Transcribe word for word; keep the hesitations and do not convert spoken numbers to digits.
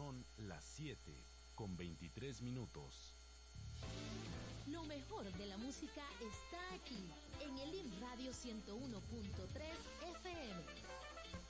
Son las siete con veintitrés minutos. Lo mejor de la música está aquí, en el I M Radio ciento uno punto tres F M.